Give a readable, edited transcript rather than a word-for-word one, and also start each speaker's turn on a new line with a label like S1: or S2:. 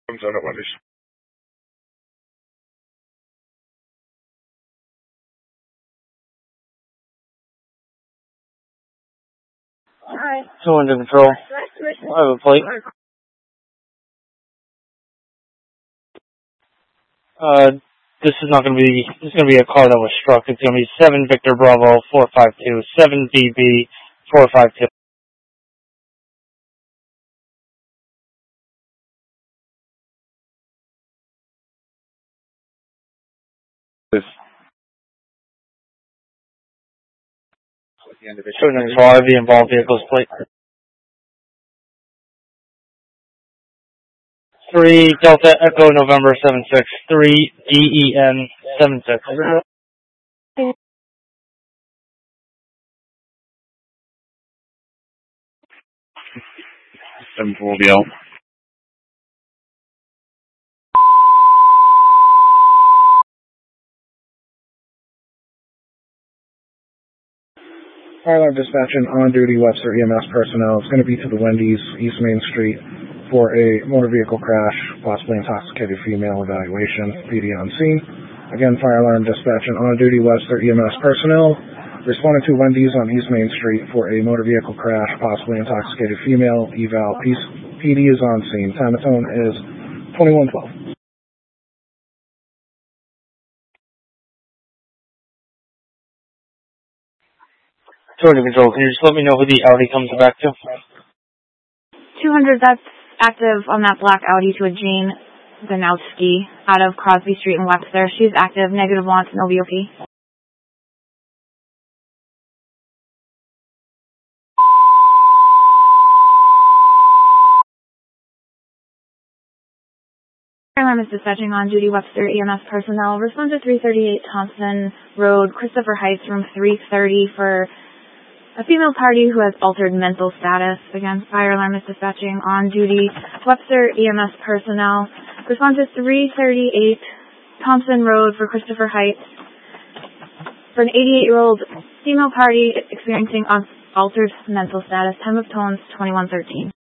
S1: Comes out at Wendy's.
S2: Alright. So under control. I have a plate. This is not going to be, this is going to be a car that was struck. It's going to be 7 Victor Bravo 452, 7 BB 452. So under control, I have the involved vehicle's plate. 3 Delta Echo November 76, 3 DEN 76.
S1: 740L. Fire alarm dispatch and on-duty Webster EMS personnel is going to be to the Wendy's, East Main Street, for a motor vehicle crash, possibly intoxicated female evaluation, PD on scene. Again, fire alarm dispatch and on-duty Webster EMS personnel responding to Wendy's on East Main Street for a motor vehicle crash, possibly intoxicated female eval. PD is on scene. Time of tone is 2112.
S2: Under control, can you just let me know who the Audi comes back to?
S3: 200, that's active on that black Audi to a Jean Ganowski out of Crosby Street in Webster. She's active, negative wants, no BOP. Fire alarm is dispatching on duty Webster EMS personnel. Respond to 338 Thompson Road, Christopher Heights, room 330 for a female party who has altered mental status. Again, fire alarm is dispatching on duty Webster EMS personnel. Respond to 338 Thompson Road for Christopher Heights for an 88-year-old female party experiencing altered mental status. Time of tones 2113.